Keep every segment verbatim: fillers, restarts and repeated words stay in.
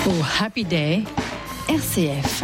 Pour Happy Day, R C F.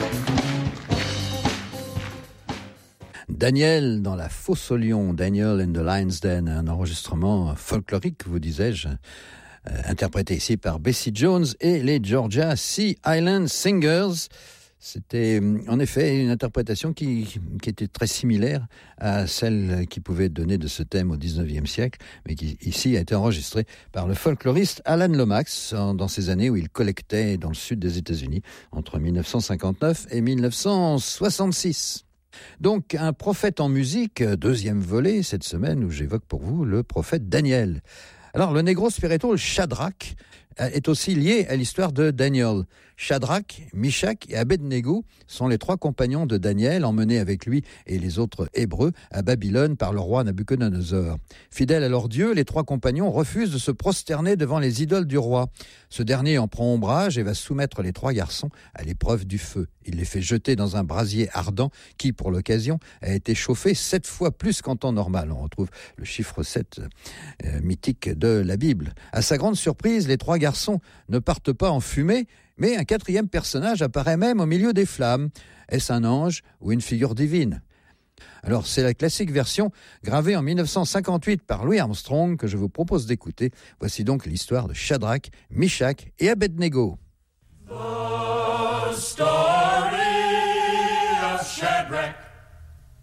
Daniel dans la fosse au lion, Daniel in the Lion's Den, un enregistrement folklorique, vous disais-je, euh, interprété ici par Bessie Jones et les Georgia Sea Island Singers. C'était en effet une interprétation qui, qui était très similaire à celle qui pouvait donner de ce thème au dix-neuvième siècle, mais qui ici a été enregistrée par le folkloriste Alan Lomax dans ces années où il collectait dans le sud des États-Unis entre dix-neuf cent cinquante-neuf et dix-neuf cent soixante-six. Donc, un prophète en musique, deuxième volet cette semaine où j'évoque pour vous le prophète Daniel. Alors, le négro spirituel Shadrach est aussi lié à l'histoire de Daniel. Shadrach, Mishak et Abednego sont les trois compagnons de Daniel emmenés avec lui et les autres Hébreux à Babylone par le roi Nabuchodonosor. Fidèles à leur Dieu, les trois compagnons refusent de se prosterner devant les idoles du roi. Ce dernier en prend ombrage et va soumettre les trois garçons à l'épreuve du feu. Il les fait jeter dans un brasier ardent qui, pour l'occasion, a été chauffé sept fois plus qu'en temps normal. On retrouve le chiffre sept euh, mythique de la Bible. À sa grande surprise, les trois garçons ne partent pas en fumée, mais un quatrième personnage apparaît même au milieu des flammes. Est-ce un ange ou une figure divine ? Alors, c'est la classique version gravée en dix-neuf cent cinquante-huit par Louis Armstrong que je vous propose d'écouter. Voici donc l'histoire de Shadrach, Mishak et Abednego. The star